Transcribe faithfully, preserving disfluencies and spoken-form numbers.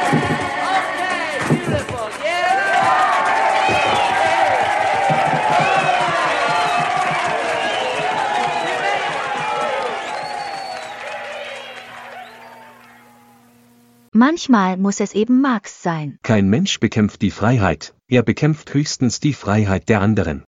Okay, beautiful. Yeah. Manchmal muss es eben Marx sein. Kein Mensch bekämpft die Freiheit, er bekämpft höchstens die Freiheit der anderen.